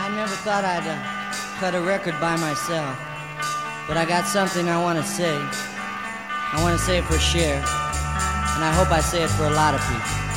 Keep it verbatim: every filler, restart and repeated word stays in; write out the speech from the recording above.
I never thought I'd uh, cut a record by myself, but I got something I want to say. I want to say it for Cher, and I hope I say it for a lot of people.